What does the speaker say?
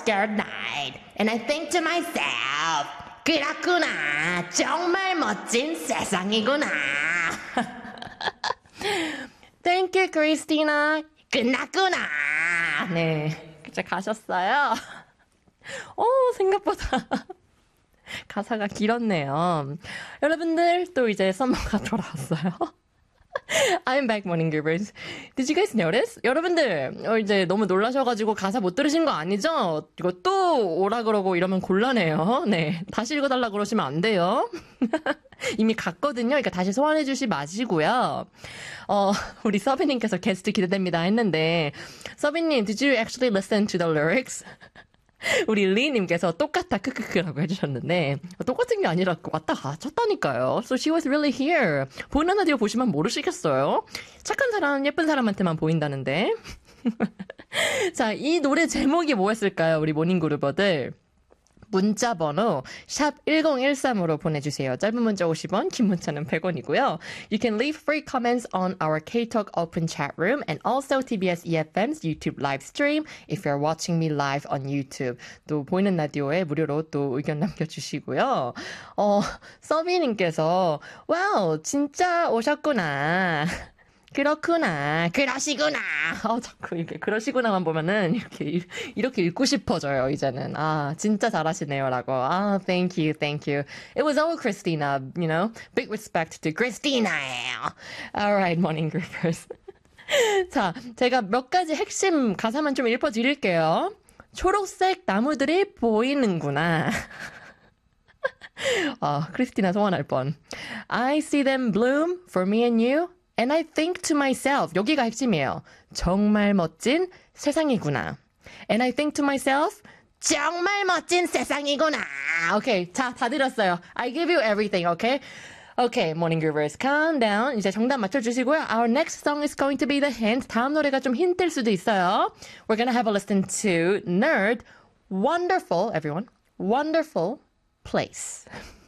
scared night. And I think to myself, 그렇구나. 정말 멋진 세상이구나. Thank you, Christina. 끝났구나. 네, 이제 가셨어요. 생각보다 가사가 길었네요. 여러분들, 또 이제 썸머가 돌아왔어요. I'm back, morning groovers. Did you guys notice? 여러분들, 이제 너무 놀라셔가지고 가사 못 들으신 거 아니죠? 이거 또 오라 그러고 이러면 곤란해요. 네. 다시 읽어달라 그러시면 안 돼요. 이미 갔거든요. 그러니까 다시 소환해 주시 마시고요. 우리 서비님께서 게스트 기대됩니다 했는데, 서비님, did you actually listen to the lyrics? 우리 리님께서 똑같아 크크크라고 해주셨는데 똑같은 게 아니라 왔다 가셨다니까요. So she was really here. 보이는 라디오 보시면 모르시겠어요? 착한 사람, 예쁜 사람한테만 보인다는데. 자, 이 노래 제목이 뭐였을까요? 우리 모닝그루버들. 문자 번호 샵 1013으로 보내주세요. 짧은 문자 50원, 긴 문자는 100원이고요. You can leave free comments on our K-Talk open chat room and also TBS EFM's YouTube live stream if you're watching me live on YouTube. 또 보이는 라디오에 무료로 또 의견 남겨주시고요. 서비님께서 wow, 진짜 오셨구나. 그렇구나. 그러시구나. 자꾸 이렇게 그러시구나만 보면은 이렇게 읽고 싶어져요, 이제는. 진짜 잘하시네요. 라고. Thank you, thank you. It was all Christina, you know. Big respect to Christina. Alright, morning groupers. 자, 제가 몇 가지 핵심 가사만 좀 읽어드릴게요. 초록색 나무들이 보이는구나. 크리스티나 소원할 뻔. I see them bloom for me and you. And I think to myself, 여기가 핵심이에요. 정말 멋진 세상이구나. And I think to myself, 정말 멋진 세상이구나. Okay, 자, 다 들었어요. I give you everything, okay? Okay, morning groovers, calm down. 이제 정답 맞춰주시고요. Our next song is going to be the hint. 다음 노래가 좀 힌트일 수도 있어요. We're gonna have a listen to Nerd, Wonderful, everyone, Wonderful Place.